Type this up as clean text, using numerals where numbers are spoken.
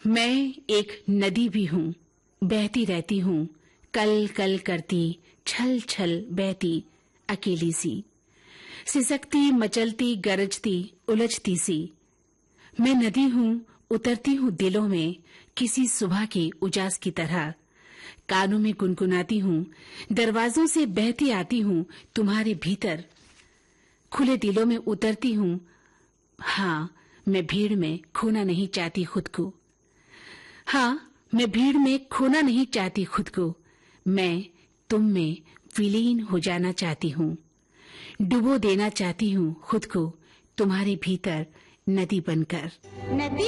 मैं एक नदी भी हूँ, बहती रहती हूँ, कल कल करती, छल छल बहती, अकेली सी, सिसकती, मचलती, गरजती, उलझती सी। मैं नदी हूँ, उतरती हूँ दिलों में, किसी सुबह की उजास की तरह। कानों में गुनगुनाती हूँ, दरवाजों से बहती आती हूँ, तुम्हारे भीतर खुले दिलों में उतरती हूँ। हाँ, मैं भीड़ में खोना नहीं चाहती खुद को। हाँ, मैं भीड़ में खोना नहीं चाहती खुद को। मैं तुम में विलीन हो जाना चाहती हूँ, डुबो देना चाहती हूँ खुद को तुम्हारे भीतर नदी बनकर। नदी